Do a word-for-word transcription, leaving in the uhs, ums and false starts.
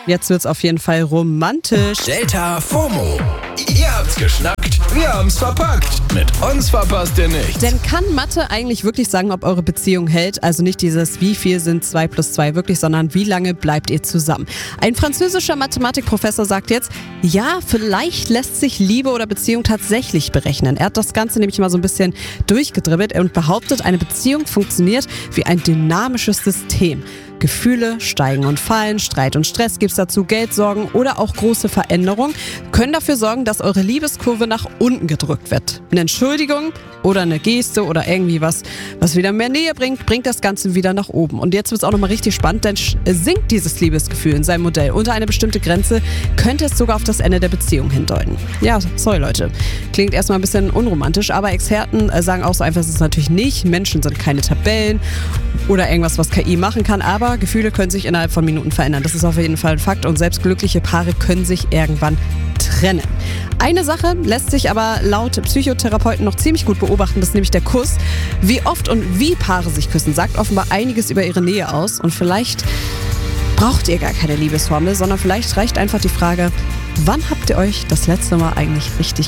Jetzt wird's auf jeden Fall romantisch. Delta FOMO. Ihr habt's geschnackt, wir haben's verpackt. Mit uns verpasst ihr nichts. Denn kann Mathe eigentlich wirklich sagen, ob eure Beziehung hält? Also nicht dieses, wie viel sind zwei plus zwei wirklich, sondern wie lange bleibt ihr zusammen? Ein französischer Mathematikprofessor sagt jetzt, ja, vielleicht lässt sich Liebe oder Beziehung tatsächlich berechnen. Er hat das Ganze nämlich mal so ein bisschen durchgedribbelt und behauptet, eine Beziehung funktioniert wie ein dynamisches System. Gefühle steigen und fallen, Streit und Stress gibt's dazu, Geldsorgen oder auch große Veränderungen können dafür sorgen, dass eure Liebeskurve nach unten gedrückt wird. Eine Entschuldigung oder eine Geste oder irgendwie was, was wieder mehr Nähe bringt, bringt das Ganze wieder nach oben. Und jetzt wird's auch nochmal richtig spannend, denn sinkt dieses Liebesgefühl in seinem Modell unter eine bestimmte Grenze, könnte es sogar auf das Ende der Beziehung hindeuten. Ja, sorry Leute, klingt erstmal ein bisschen unromantisch, aber Experten sagen auch so einfach, es ist natürlich nicht. Menschen sind keine Tabellen oder irgendwas, was K I machen kann, aber Gefühle können sich innerhalb von Minuten verändern. Das ist auf jeden Fall ein Fakt und selbst glückliche Paare können sich irgendwann trennen. Eine Sache lässt sich aber laut Psychotherapeuten noch ziemlich gut beobachten, das ist nämlich der Kuss. Wie oft und wie Paare sich küssen, sagt offenbar einiges über ihre Nähe aus und vielleicht braucht ihr gar keine Liebesformel, sondern vielleicht reicht einfach die Frage, wann habt ihr euch das letzte Mal eigentlich richtig